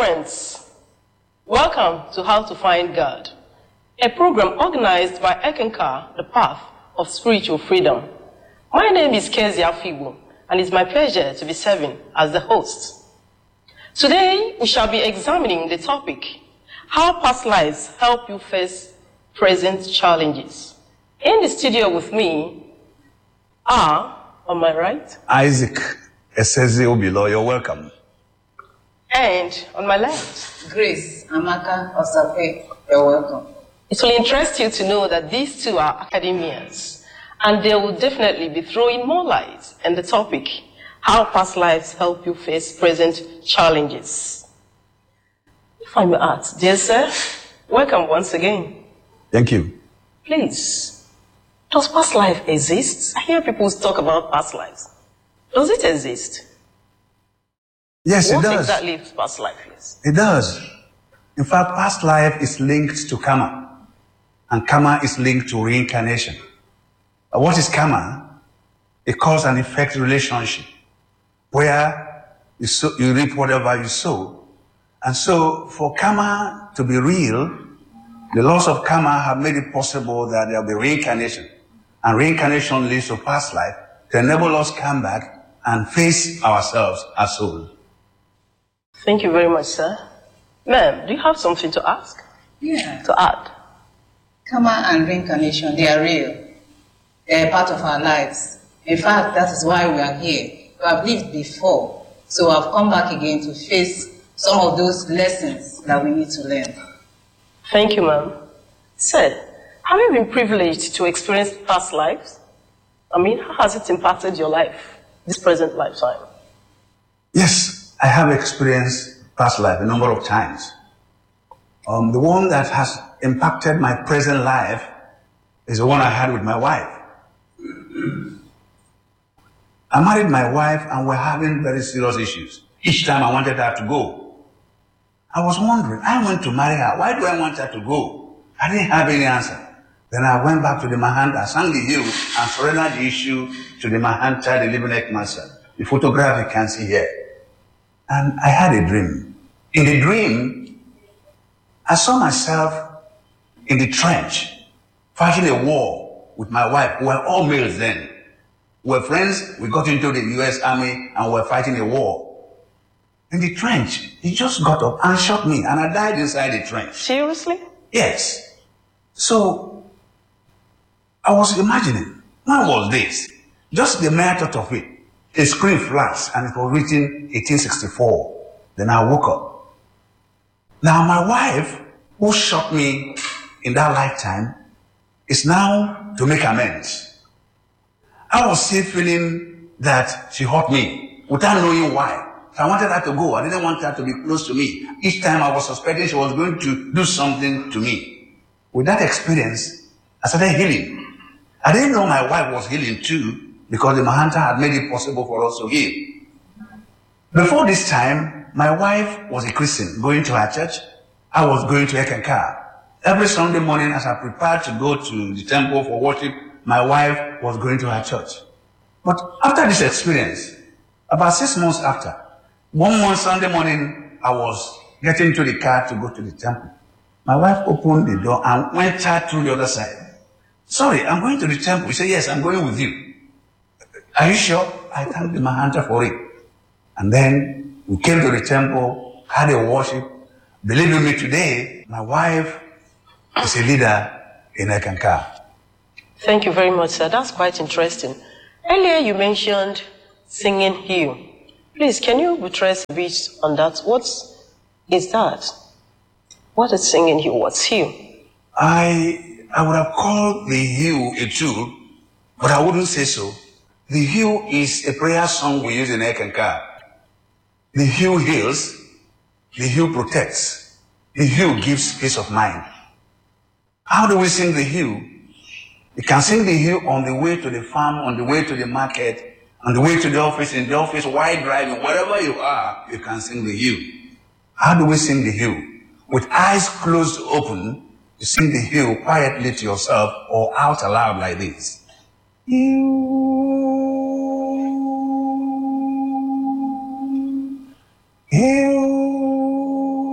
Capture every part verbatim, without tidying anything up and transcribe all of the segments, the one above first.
friends, welcome to How to Find God, a program organized by Eckankar, the Path of Spiritual Freedom. My name is Kezia Fibu, and it's my pleasure to be serving as the host. Today, we shall be examining the topic, how past lives help you face present challenges. In the studio with me are, on my right, Isaac Eseze Obilo, you're welcome. And on my left, Grace Amaka Osape, you're welcome. It will interest you to know that these two are academians, and they will definitely be throwing more light on the topic, how past lives help you face present challenges. If I may ask, dear sir, welcome once again. Thank you. Please, does past life exist? I hear people talk about past lives. Does it exist? Yes, what it does. What exactly is past life is? It does. In fact, past life is linked to karma, and karma is linked to reincarnation. Uh, what is karma? A cause and effect relationship, where you, sow, you reap whatever you sow. And so, for karma to be real, the laws of karma have made it possible that there will be reincarnation. And reincarnation leads to past life to enable us to come back and face ourselves as souls. Thank you very much, sir. Ma'am, do you have something to ask? Yeah. To add? Karma and reincarnation, they are real. They are part of our lives. In fact, that is why we are here. We have lived before, so I've come back again to face some of those lessons that we need to learn. Thank you, ma'am. Sir, have you been privileged to experience past lives? I mean, how has it impacted your life, this present lifetime? Yes. I have experienced past life a number of times. Um, the one that has impacted my present life is the one I had with my wife. I married my wife and we're having very serious issues. Each time I wanted her to go. I was wondering, I went to marry her. Why do I want her to go? I didn't have any answer. Then I went back to the Mahanta, sang the hill, and surrendered the issue to the Mahanta, the living Ekmaster. The photograph you can see here. And I had a dream. In the dream, I saw myself in the trench, fighting a war with my wife. We were all males then. We were friends. We got into the U S Army and we were fighting a war. In the trench, he just got up and shot me, and I died inside the trench. Seriously? Yes. So, I was imagining, when was this? Just the mere thought of it. A screen flashed and it was written eighteen sixty-four. Then I woke up. Now my wife, who shot me in that lifetime, is now to make amends. I was still feeling that she hurt me without knowing why. So I wanted her to go. I didn't want her to be close to me. Each time I was suspecting she was going to do something to me. With that experience, I started healing. I didn't know my wife was healing too, because the Mahanta had made it possible for us to heal. Before this time, my wife was a Christian, going to her church. I was going to Eckankar. Every Sunday morning, as I prepared to go to the temple for worship, my wife was going to her church. But after this experience, about six months after, one one Sunday morning, I was getting to the car to go to the temple. My wife opened the door and went out through the other side. Sorry, I'm going to the temple. She said, yes, I'm going with you. Are you sure? I thanked the Mahanta for it. And then we came to the temple, had a worship. Believe me, today, my wife is a leader in Eckankar. Thank you very much, sir. That's quite interesting. Earlier you mentioned singing hymn. Please, can you buttress a bit on that? What is that? What is singing hymn? What's hymn? I, I would have called the hymn a tool, but I wouldn't say so. The hymn is a prayer song we use in Eckankar. The hymn heals, the hymn protects, the hymn gives peace of mind. How do we sing the hymn? You can sing the hymn on the way to the farm, on the way to the market, on the way to the office, in the office, while driving, wherever you are, you can sing the hymn. How do we sing the hymn? With eyes closed open, you sing the hymn quietly to yourself or out aloud like this. You You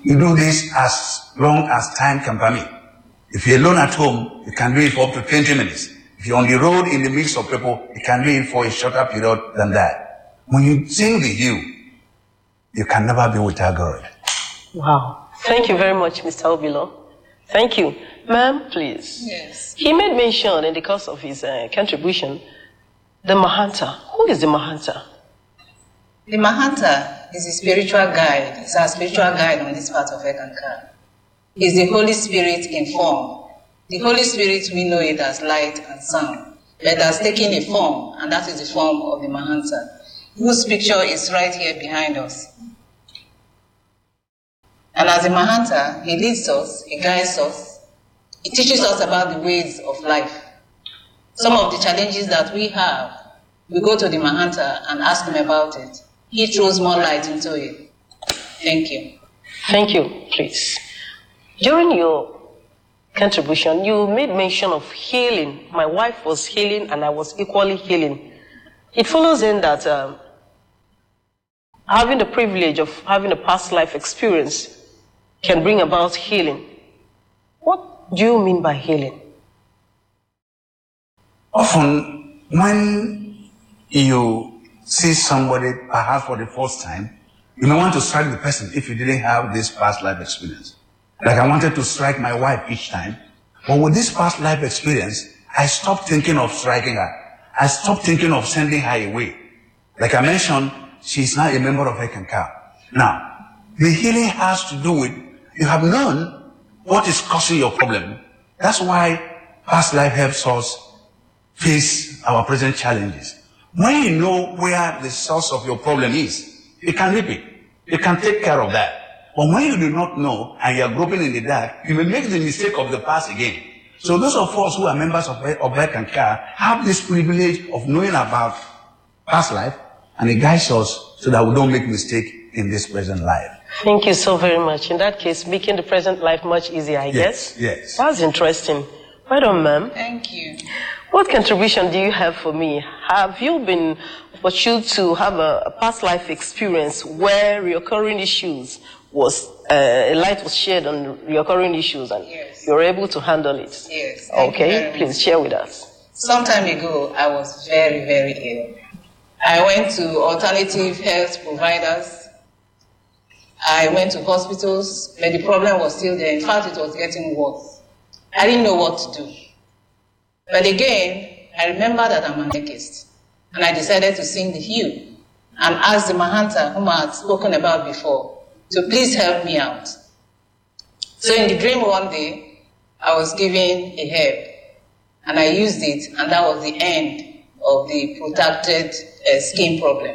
You do this as long as time can permit. If you're alone at home, you can do it for up to twenty minutes. If you're on the road in the midst of people, you can do it for a shorter period than that. When you sing the hymn, you can never be without God. Wow. Thank you very much, Mister Obilo. Thank you. Ma'am, please. Yes. He made mention in the course of his uh, contribution, the Mahanta. Who is the Mahanta? The Mahanta is a spiritual guide. It's our spiritual guide on this part of Ekankar. It's the Holy Spirit in form. The Holy Spirit, we know it as light and sound, but it has taken a form, and that is the form of the Mahanta, whose picture is right here behind us. And as a Mahanta, he leads us, he guides us, he teaches us about the ways of life. Some of the challenges that we have, we go to the Mahanta and ask him about it. He throws more light into it. Thank you. Thank you, please. During your contribution, you made mention of healing. My wife was healing and I was equally healing. It follows then that um, having the privilege of having a past life experience can bring about healing. What do you mean by healing? Often, when you see somebody perhaps for the first time, you may want to strike the person if you didn't have this past life experience. Like I wanted to strike my wife each time, but with this past life experience, I stopped thinking of striking her. I stopped thinking of sending her away. Like I mentioned, she is now a member of Ekankar. Now, the healing has to do with you have known what is causing your problem. That's why past life helps us face our present challenges. When you know where the source of your problem is, you can rip it. You can take care of that. But when you do not know and you are groping in the dark, you may make the mistake of the past again. So those of us who are members of, of Ekankar have this privilege of knowing about past life, and it guides us so that we don't make mistake in this present life. Thank you so very much. In that case, making the present life much easier, I Yes, guess. yes. That's interesting. Well done, ma'am. Thank you. What contribution do you have for me? Have you been opportune to have a, a past life experience where recurring issues was, uh, a light was shed on recurring issues and Yes. you're able to handle it? Yes. Thank you Okay, very please much. share with us. Some time ago, I was very, very ill. I went to alternative health providers. I went to hospitals, but the problem was still there. In fact, it was getting worse. I didn't know what to do. But again, I remember that I'm an anarchist, and I decided to sing the hymn and ask the Mahanta, whom I had spoken about before, to please help me out. So in the dream one day, I was given a herb, and I used it, and that was the end of the protracted uh, skin problem.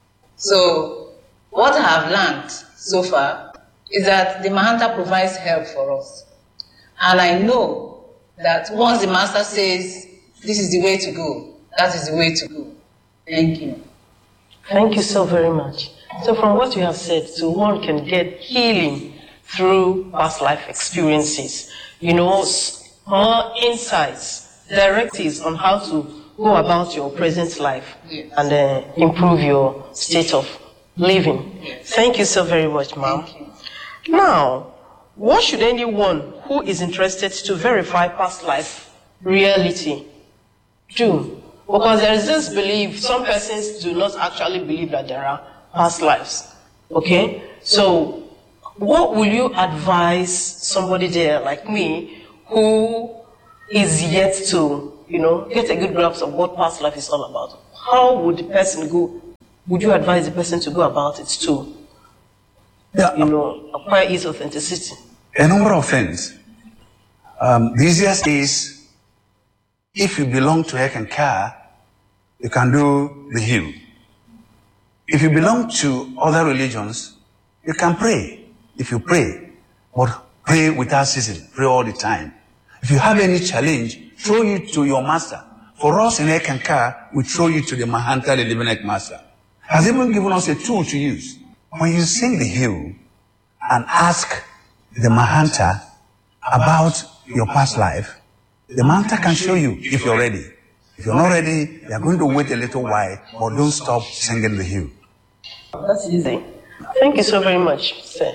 So what I have learned so far is that the Mahanta provides help for us. And I know that once the master says, this is the way to go, that is the way to go. Thank you. Thank you so very much. So from what you have said, so one can get healing through past life experiences. You know, s- more insights, directives on how to go about your present life Yes. and uh, improve your state of living. Yes. Thank you so very much, ma'am. Thank you. Now, what should anyone who is interested to verify past life reality do? Because there is this belief, some persons do not actually believe that there are past lives. Okay? So, what will you advise somebody there like me who is yet to, you know, get a good grasp of what past life is all about? How would the person go? Would you advise the person to go about it to, Yeah, you know, acquire its authenticity? a number of things. Um, the easiest is, if you belong to Ekankar, you can do the hymn. If you belong to other religions, you can pray. If you pray, but pray without ceasing, pray all the time. If you have any challenge, throw it to your master. For us in Ekankar, we throw you to the Mahanta, the Living Master. Has even given us a tool to use. When you sing the hymn and ask the Mahanta about your past life, the Mahanta can show you if you're ready. If you're not ready, you're going to wait a little while, but don't stop singing the hymn. That's easy. Thank you so very much, sir.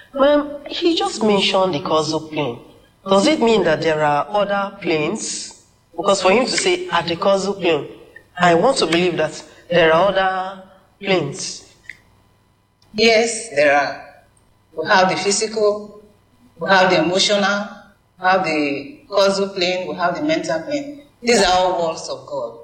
Ma'am, he just mentioned the causal plane. Does it mean that there are other planes? Because for him to say at the causal plane, I want to believe that there are other planes. Yes, there are. We have the physical, we have the emotional, we have the causal plane, we have the mental plane. These are all worlds of God.